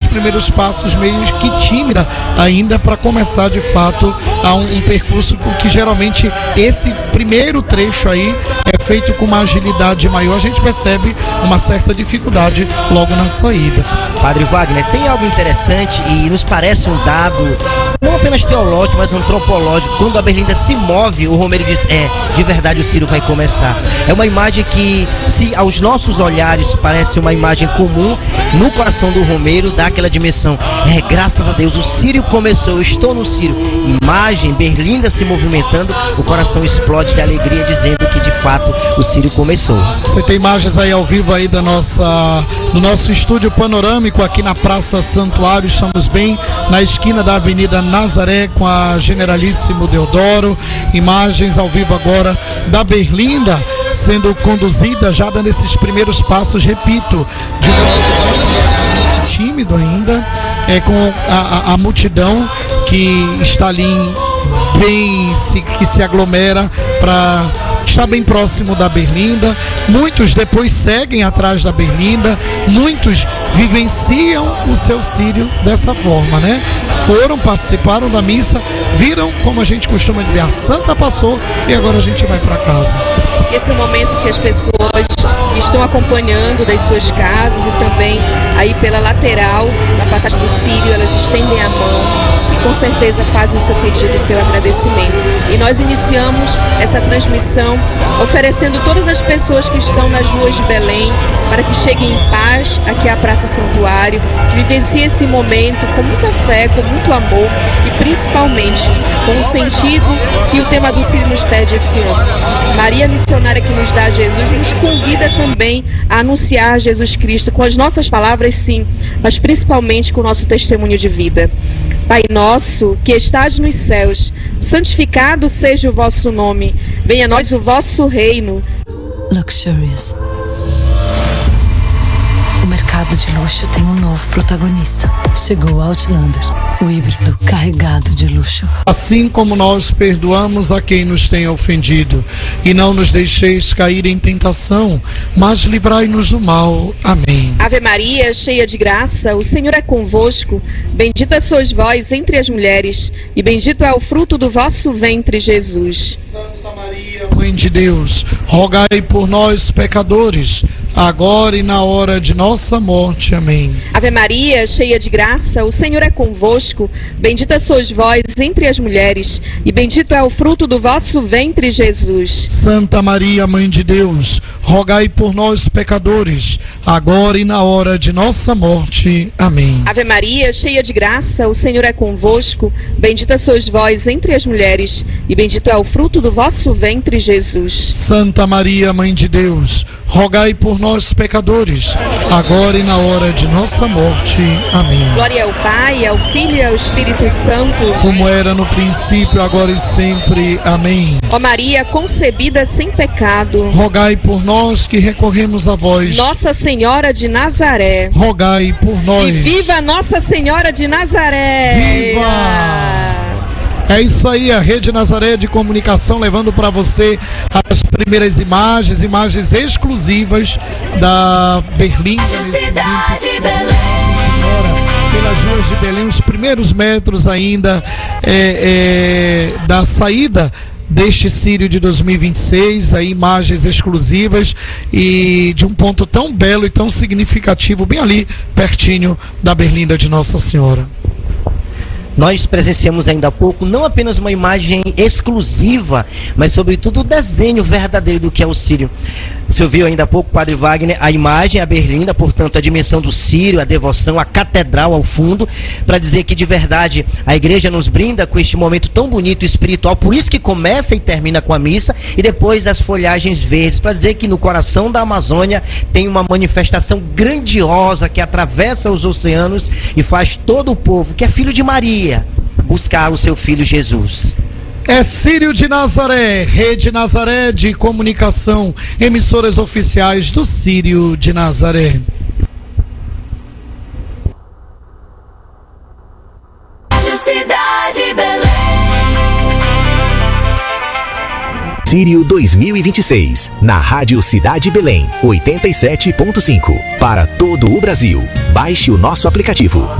primeiros passos meio que tímida ainda para começar de fato a um percurso que geralmente esse primeiro trecho aí é feito com uma agilidade maior. A gente percebe uma certa dificuldade logo na saída. Padre Wagner, tem algo interessante e nos parece um dado não apenas teológico, mas antropológico. Quando a Berlinda se move, o Romeiro diz, de verdade o Círio vai começar. É uma imagem que, se aos nossos olhares parece uma imagem comum, no coração do Romeiro dá aquela dimensão. Graças a Deus, o Círio começou, eu estou no Círio. Imagem, Berlinda se movimentando, o coração explode de alegria, dizendo que de fato o Círio começou. Você tem imagens aí ao vivo aí do nosso estúdio panorâmico aqui na Praça Santuário. Estamos bem na esquina da Avenida Nazaré com a Generalíssimo Deodoro. Imagens ao vivo agora da Berlinda sendo conduzida, já dando esses primeiros passos, repito, de um modo tímido ainda, com a multidão que está ali que se aglomera para estar bem próximo da Berlinda. Muitos depois seguem atrás da Berlinda, muitos vivenciam o seu Círio dessa forma, né? Participaram da missa, viram, como a gente costuma dizer, a santa passou e agora a gente vai para casa. Esse é o momento que as pessoas estão acompanhando das suas casas e também aí pela lateral da passagem do Círio, elas estendem a mão e com certeza fazem o seu pedido, o seu agradecimento. E nós iniciamos essa transmissão oferecendo todas as pessoas que estão nas ruas de Belém para que cheguem em paz aqui à Praça Santuário, que vivenciem esse momento com muita fé, com muito amor e principalmente com o sentido que o tema do Círio nos pede esse ano. Maria Missionária, que nos dá Jesus, nos convida também a anunciar Jesus Cristo com as nossas palavras, sim, mas principalmente com o nosso testemunho de vida. Pai nosso, que estás nos céus, santificado seja o vosso nome, venha a nós o vosso reino. Luxurious. O mercado de luxo tem um novo protagonista. Chegou o Outlander, o híbrido carregado de luxo. Assim como nós perdoamos a quem nos tem ofendido, e não nos deixeis cair em tentação, mas livrai-nos do mal. Amém. Ave Maria, cheia de graça, o Senhor é convosco. Bendita sois vós entre as mulheres, e bendito é o fruto do vosso ventre, Jesus. Santa Maria, Mãe de Deus, rogai por nós, pecadores, agora e na hora de nossa morte. Amém. Ave Maria, cheia de graça, o Senhor é convosco. Bendita sois vós entre as mulheres, e bendito é o fruto do vosso ventre, Jesus. Santa Maria, Mãe de Deus, rogai por nós, pecadores, agora e na hora de nossa morte. Amém. Ave Maria, cheia de graça, o Senhor é convosco. Bendita sois vós entre as mulheres, e bendito é o fruto do vosso ventre, Jesus. Santa Maria, Mãe de Deus, rogai por nós, pecadores, agora e na hora de nossa morte. Amém. Glória ao Pai, ao Filho e ao Espírito Santo, como era no princípio, agora e sempre. Amém. Ó Maria, concebida sem pecado, rogai por nós que recorremos a vós. Nossa Senhora de Nazaré, rogai por nós. E viva Nossa Senhora de Nazaré! Viva! É isso aí, a Rede Nazaré de Comunicação levando para você as primeiras imagens exclusivas da Berlinda. Cidade Belém. Pelas ruas de Belém, os primeiros metros ainda da saída deste Círio de 2026, aí imagens exclusivas e de um ponto tão belo e tão significativo, bem ali, pertinho da Berlinda de Nossa Senhora. Nós presenciamos ainda há pouco não apenas uma imagem exclusiva, mas sobretudo o desenho verdadeiro do que é o Círio. Você ouviu ainda há pouco, Padre Wagner, a imagem, a Berlinda, portanto a dimensão do Círio, a devoção, a catedral ao fundo, para dizer que de verdade a igreja nos brinda com este momento tão bonito e espiritual, por isso que começa e termina com a missa, e depois as folhagens verdes, para dizer que no coração da Amazônia tem uma manifestação grandiosa que atravessa os oceanos e faz todo o povo, que é filho de Maria, buscar o seu filho Jesus. É Círio de Nazaré, Rede Nazaré de Comunicação, emissoras oficiais do Círio de Nazaré. Cidade Belém. Círio 2026, na Rádio Cidade Belém, 87.5, para todo o Brasil. Baixe o nosso aplicativo.